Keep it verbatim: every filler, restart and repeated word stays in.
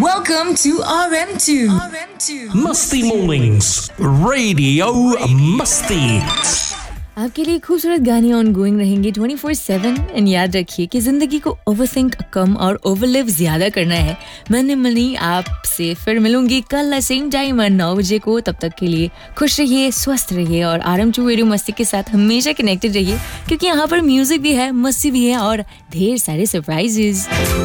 Welcome to R M two. मस्ती मोर्निंग्स radio मस्ती। आपके लिए खूबसूरत गाने ऑन गोइंग रहेंगे ट्वेंटी फोर सेवन। एंड याद रखिए कि जिंदगी को ओवरथिंक कम और ओवरलिव ज्यादा करना है। मैंने मनी आपसे फिर मिलूंगी कल सेम टाइम और नौ बजे को। तब तक के लिए खुश रहिए, स्वस्थ रहिए और आर एम टू रेडियो मस्ती के साथ हमेशा कनेक्टेड रहिए, क्योंकि यहाँ पर म्यूजिक भी है, मस्ती भी है और ढेर सारे सरप्राइजेस।